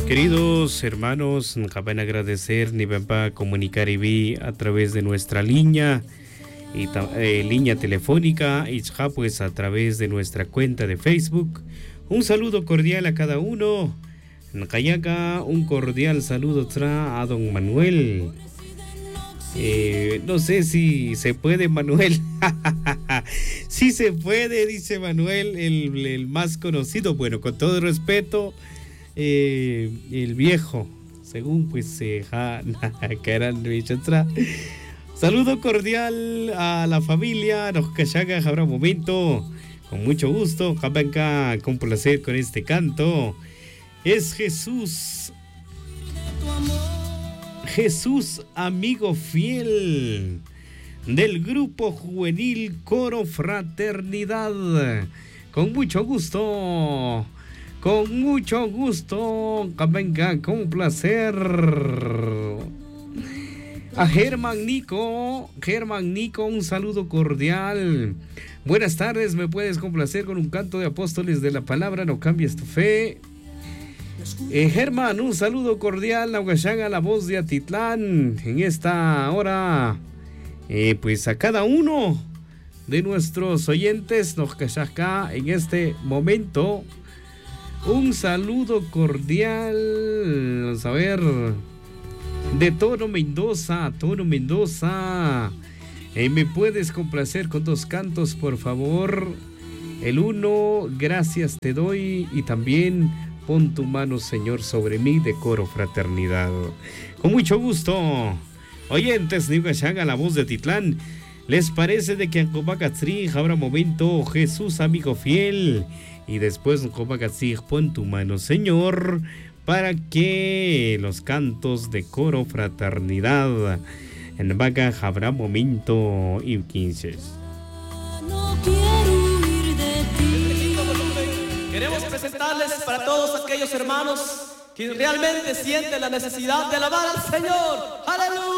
Queridos hermanos, caben agradecer ni para comunicar y a través de nuestra línea y línea telefónica y pues a través de nuestra cuenta de Facebook. Un saludo cordial a cada uno. En Cayaca, un cordial saludo a don Manuel. No sé si se puede, Manuel. Sí se puede, dice Manuel, el más conocido. Bueno, con todo respeto, el viejo, según pues saludo cordial a la familia. Nos cachaga habrá un momento, con mucho gusto. Jabanca, con placer con este canto. Es Jesús. Jesús, amigo fiel, del grupo juvenil Coro Fraternidad. Con mucho gusto, venga, con placer. A Germán Nico, un saludo cordial. Buenas tardes, ¿me puedes complacer con un canto de Apóstoles de la Palabra? No cambies tu fe. Germán, un saludo cordial a Huachaga, la voz de Atitlán, en esta hora. Pues a cada uno de nuestros oyentes, nos cachaca en este momento. Un saludo cordial, vamos a ver, de Tono Mendoza. ¿Me puedes complacer con dos cantos, por favor? El uno, gracias te doy, y también pon tu mano, Señor, sobre mí, de Coro Fraternidad. Con mucho gusto, oyentes de Huachaga, la voz de Titlán. ¿Les parece de que en Copacatzri habrá momento Jesús, amigo fiel? Y después en Copacatzri, pon tu mano, Señor, para que los cantos de Coro Fraternidad en Vaca habrá momento y 15. Queremos presentarles para todos aquellos hermanos que realmente sienten la necesidad de alabar al Señor. ¡Aleluya!